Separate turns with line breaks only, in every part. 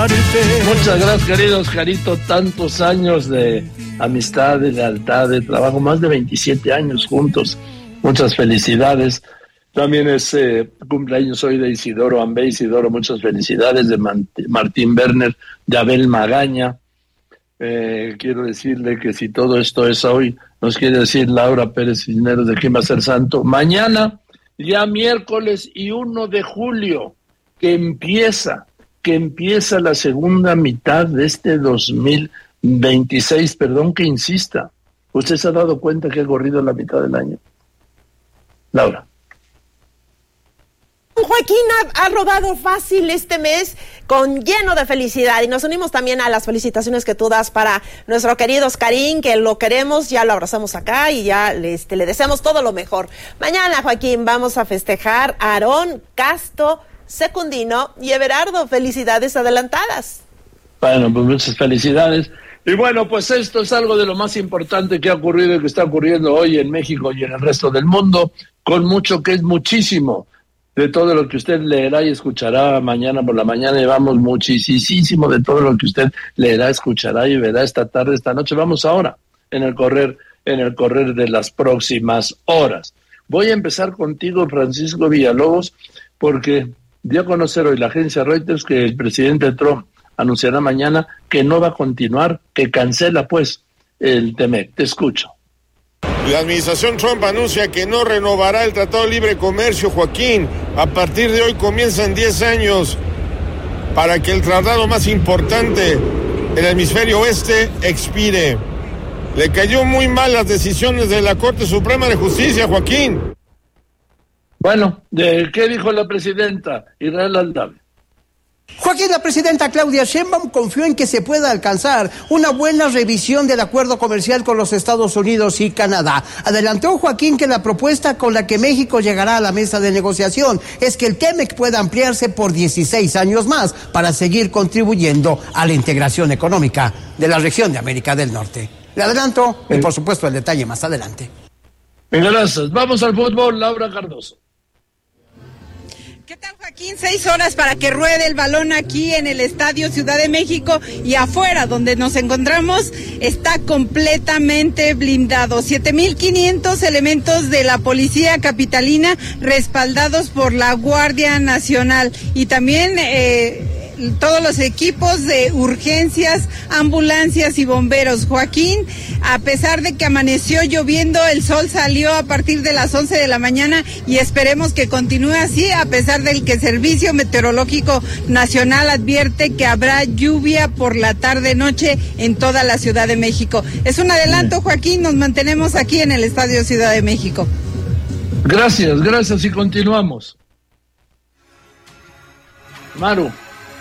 Muchas gracias, querido Oscarito. Tantos años de amistad, de lealtad, de trabajo, más de 27 años juntos. Muchas felicidades. También es cumpleaños hoy de Isidoro Ambé. Isidoro, muchas felicidades. De Martín Werner, de Abel Magaña. Quiero decirle que si todo esto es hoy, nos quiere decir Laura Pérez Cisneros de quién va a ser santo. Mañana, ya miércoles y 1 de julio, que empieza la segunda mitad de este 2026, perdón que insista. ¿Usted se ha dado cuenta que ha corrido la mitad del año? Laura.
Joaquín ha rodado fácil este mes lleno de felicidad y nos unimos también a las felicitaciones que tú das para nuestro querido Oscarín, que lo queremos, ya lo abrazamos acá y ya le deseamos todo lo mejor. Mañana, Joaquín, vamos a festejar a Aarón, Casto, Secundino y Everardo. Felicidades adelantadas.
Bueno, pues muchas felicidades. Y bueno, pues esto es algo de lo más importante que ha ocurrido y que está ocurriendo hoy en México y en el resto del mundo, con mucho que es muchísimo de todo lo que usted leerá y escuchará mañana por la mañana. Llevamos muchísimo de todo lo que usted leerá, escuchará y verá esta tarde, esta noche. Vamos ahora en el correr de las próximas horas. Voy a empezar contigo, Francisco Villalobos, porque dio a conocer hoy la agencia Reuters que el presidente Trump anunciará mañana que no va a continuar, que cancela pues el TEMEC. Te escucho.
La administración Trump anuncia que no renovará el Tratado de Libre Comercio, Joaquín. A partir de hoy comienzan 10 años para que el tratado más importante del hemisferio oeste expire. Le cayó muy mal las decisiones de la Corte Suprema de Justicia, Joaquín.
Bueno, ¿qué dijo la presidenta Israel Aldave?
Joaquín, la presidenta Claudia Sheinbaum confió en que se pueda alcanzar una buena revisión del acuerdo comercial con los Estados Unidos y Canadá. Adelantó Joaquín que la propuesta con la que México llegará a la mesa de negociación es que el TEMEC pueda ampliarse por 16 años más para seguir contribuyendo a la integración económica de la región de América del Norte. Le adelanto y por supuesto el detalle más adelante.
Gracias. Vamos al fútbol, Laura Cardoso.
¿Qué tal, Joaquín? 6 horas para que ruede el balón aquí en el Estadio Ciudad de México y afuera, donde nos encontramos, está completamente blindado. 7,500 elementos de la Policía Capitalina respaldados por la Guardia Nacional y también todos los equipos de urgencias, ambulancias y bomberos. Joaquín, a pesar de que amaneció lloviendo, el sol salió a partir de las 11 de la mañana y esperemos que continúe así, a pesar del que el Servicio Meteorológico Nacional advierte que habrá lluvia por la tarde-noche en toda la Ciudad de México. Es un adelanto, Joaquín, nos mantenemos aquí en el Estadio Ciudad de México.
Gracias y continuamos. Maru.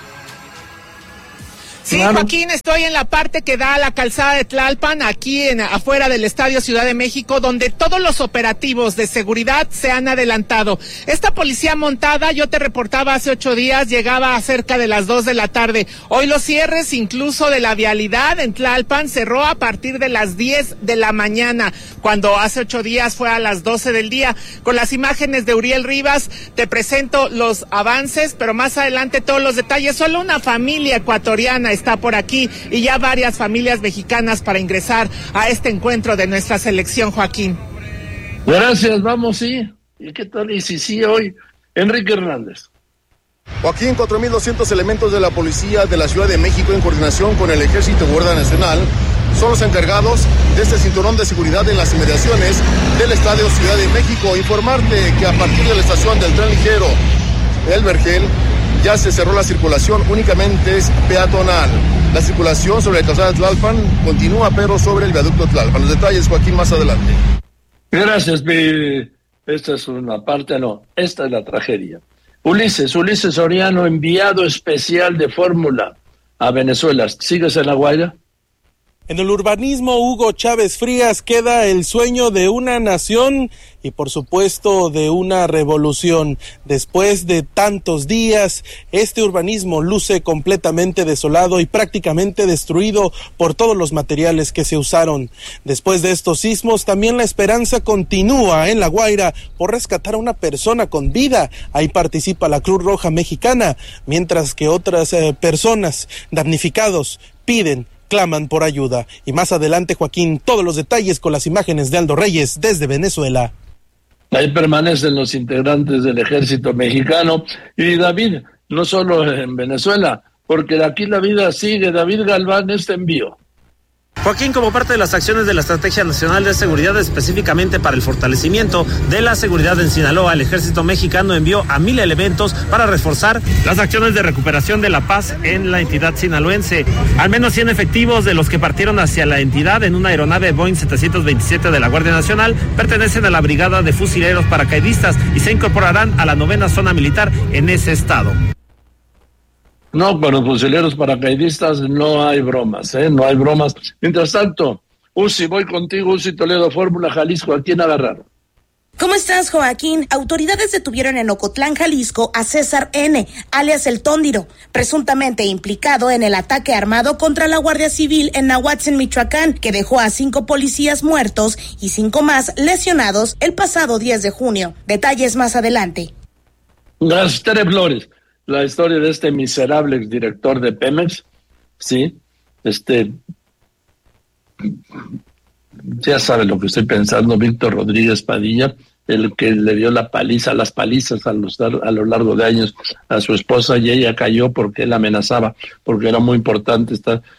Sí, Joaquín, estoy en la parte que da a la calzada de Tlalpan, aquí afuera del Estadio Ciudad de México, donde todos los operativos de seguridad se han adelantado. Esta policía montada, yo te reportaba hace 8 días, llegaba a cerca de las 2 de la tarde. Hoy los cierres, incluso de la vialidad en Tlalpan, cerró a partir de las 10 de la mañana, cuando hace 8 días fue a las 12 del día. Con las imágenes de Uriel Rivas, te presento los avances, pero más adelante todos los detalles. Solo una familia ecuatoriana está por aquí y ya varias familias mexicanas para ingresar a este encuentro de nuestra selección, Joaquín.
Gracias, vamos, sí. ¿Y qué tal? Y sí, hoy, Enrique Hernández.
Joaquín, 4,200 elementos de la Policía de la Ciudad de México en coordinación con el Ejército y Guardia Nacional son los encargados de este cinturón de seguridad en las inmediaciones del Estadio Ciudad de México. Informarte que a partir de la estación del tren ligero El Vergel ya se cerró la circulación, únicamente es peatonal. La circulación sobre la calzada de Tlalpan continúa, pero sobre el viaducto Tlalpan. Los detalles, Joaquín, más adelante.
Gracias, esta es una parte, no, esta es la tragedia. Ulises Soriano, enviado especial de Fórmula a Venezuela. ¿Sigues en La Guaira?
En el urbanismo, Hugo Chávez Frías, queda el sueño de una nación y por supuesto de una revolución. Después de tantos días, este urbanismo luce completamente desolado y prácticamente destruido por todos los materiales que se usaron. Después de estos sismos, también la esperanza continúa en La Guaira por rescatar a una persona con vida. Ahí participa la Cruz Roja Mexicana, mientras que otras personas damnificados claman por ayuda. Y más adelante, Joaquín, todos los detalles con las imágenes de Aldo Reyes desde Venezuela.
Ahí permanecen los integrantes del ejército mexicano. Y David, no solo en Venezuela, porque de aquí la vida sigue. David Galván, este envío.
Joaquín, como parte de las acciones de la Estrategia Nacional de Seguridad, específicamente para el fortalecimiento de la seguridad en Sinaloa, el ejército mexicano envió a 1,000 elementos para reforzar las acciones de recuperación de la paz en la entidad sinaloense. Al menos 100 efectivos de los que partieron hacia la entidad en una aeronave Boeing 727 de la Guardia Nacional pertenecen a la Brigada de Fusileros Paracaidistas y se incorporarán a la 9ª Zona Militar en ese estado.
No, con los fusileros paracaidistas no hay bromas, no hay bromas. Mientras tanto, Uzi, voy contigo, Uzi Toledo, Fórmula Jalisco, ¿a quién agarraron?
¿Cómo estás, Joaquín? Autoridades detuvieron en Ocotlán, Jalisco, a César N., alias El Tóndiro, presuntamente implicado en el ataque armado contra la Guardia Civil en Nahuatzin, Michoacán, que dejó a 5 policías muertos y 5 más lesionados el pasado 10 de junio. Detalles más adelante.
Gracias, Tere Flores. La historia de este miserable exdirector de Pemex, sí, ya sabe lo que estoy pensando, Víctor Rodríguez Padilla, el que le dio las palizas a lo largo de años a su esposa, y ella cayó porque él amenazaba, porque era muy importante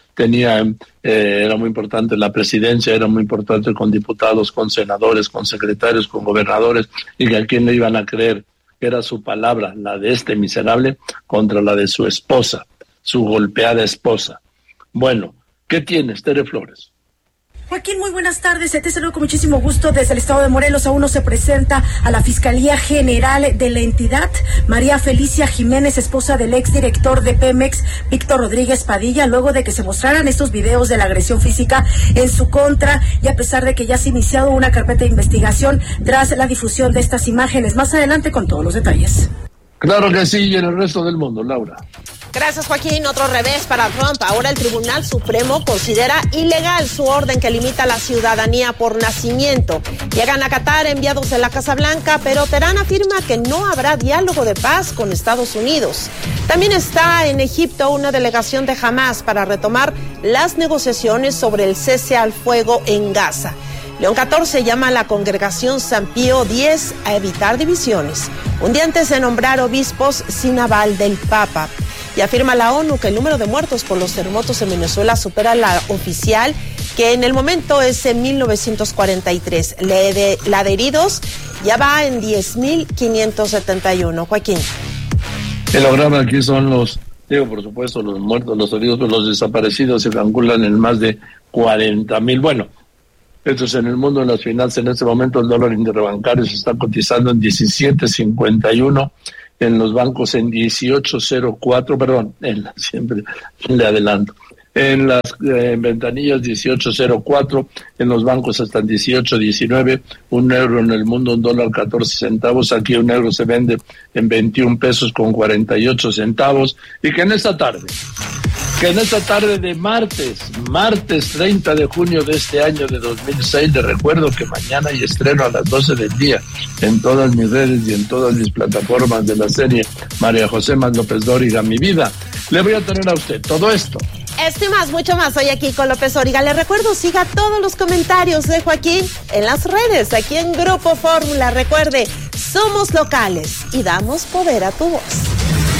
era muy importante la presidencia, era muy importante con diputados, con senadores, con secretarios, con gobernadores, y que a quién le iban a creer. Era su palabra, la de este miserable, contra la de su esposa, su golpeada esposa. Bueno, ¿qué tienes, Tere Flores?
Joaquín, muy buenas tardes. Te saludo con muchísimo gusto desde el estado de Morelos. Aún no se presenta a la Fiscalía General de la entidad María Felicia Jiménez, esposa del exdirector de Pemex, Víctor Rodríguez Padilla, luego de que se mostraran estos videos de la agresión física en su contra, y a pesar de que ya se ha iniciado una carpeta de investigación tras la difusión de estas imágenes. Más adelante con todos los detalles.
Claro que sí, y en el resto del mundo, Laura.
Gracias, Joaquín. Otro revés para Trump. Ahora el Tribunal Supremo considera ilegal su orden que limita la ciudadanía por nacimiento. Llegan a Qatar enviados de la Casa Blanca, pero Teherán afirma que no habrá diálogo de paz con Estados Unidos. También está en Egipto una delegación de Hamás para retomar las negociaciones sobre el cese al fuego en Gaza. León XIV llama a la congregación San Pío X a evitar divisiones. Un día antes de nombrar obispos sin aval del Papa. Y afirma la ONU que el número de muertos por los terremotos en Venezuela supera la oficial, que en el momento es en 1943. La de heridos ya va en 10.571. Joaquín.
El programa aquí son por supuesto, los muertos, los heridos, pero los desaparecidos se calculan en más de 40,000. Bueno, esto es en el mundo de las finanzas. En este momento el dólar interbancario se está cotizando en 17.51, en los bancos en 18.04, siempre le adelanto. En las ventanillas 18.04, en los bancos están 18.19, un euro en el mundo, un dólar 14 centavos, aquí un euro se vende en 21 pesos con 48 centavos, y que en esta tarde de martes 30 de junio de este año de 2006, les recuerdo que mañana hay estreno a las 12 del día en todas mis redes y en todas mis plataformas de la serie María José Más López Dóriga, Mi Vida. Le voy a tener a usted todo esto.
Esto y más, mucho más, hoy aquí con López Dóriga. Le recuerdo, siga todos los comentarios de Joaquín en las redes, aquí en Grupo Fórmula. Recuerde, somos locales y damos poder a tu voz.